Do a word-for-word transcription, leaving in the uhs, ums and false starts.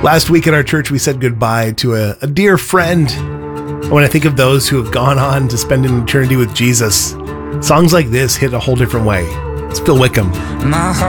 Last week at our church, we said goodbye to a, a dear friend. When I think of those who have gone on to spend an eternity with Jesus, songs like this hit a whole different way. It's Phil Wickham. My